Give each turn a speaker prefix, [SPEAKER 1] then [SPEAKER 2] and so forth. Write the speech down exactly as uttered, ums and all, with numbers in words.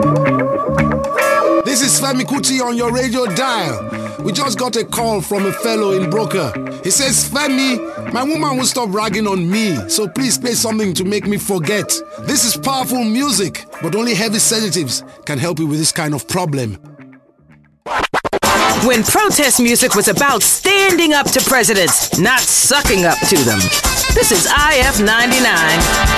[SPEAKER 1] This is Femi Kuti on your radio dial. We just got a call from a fellow in Broker. He says, Femi, my woman will stop ragging on me, so please play something to make me forget. This is powerful music, but only heavy sedatives can help you with this kind of problem.
[SPEAKER 2] When protest music was about standing up to presidents, not sucking up to them. This is I F ninety-nine.